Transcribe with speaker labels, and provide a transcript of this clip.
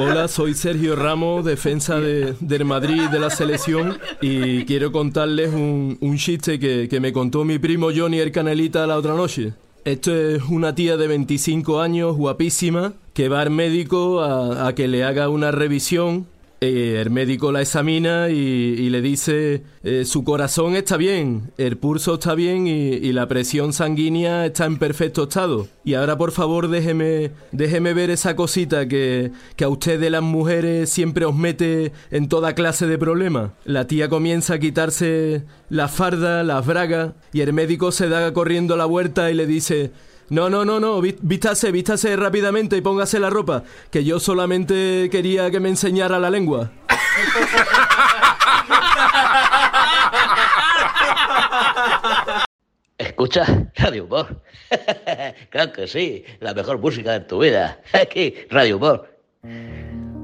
Speaker 1: Hola, soy Sergio Ramos, defensa del Madrid de la selección, y quiero contarles un chiste que me contó mi primo Johnny el Canelita la otra noche. Esto es una tía de 25 años, guapísima, que va al médico a que le haga una revisión. El médico la examina y le dice su corazón está bien, el pulso está bien y la presión sanguínea está en perfecto estado. Y ahora, por favor, déjeme ver esa cosita que a ustedes las mujeres siempre os mete en toda clase de problemas. La tía comienza a quitarse la farda, las bragas, y el médico se da corriendo la vuelta y le dice: No, vístase rápidamente y póngase la ropa, que yo solamente quería que me enseñara la lengua.
Speaker 2: ¿Escuchas Radio Humor? Claro que sí, la mejor música de tu vida. Aquí, Radio Humor.